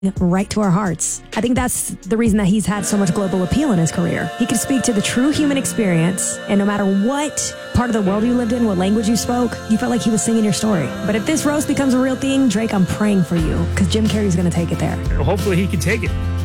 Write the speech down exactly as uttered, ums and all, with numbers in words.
right to our hearts. I think that's the reason that he's had so much global appeal in his career. He could speak to the true human experience, and no matter what part of the world you lived in, what language you spoke, you felt like he was singing your story. But if this roast becomes a real thing, Drake, I'm praying for you, because Jim Carrey's going to take it there. Hopefully he can take it.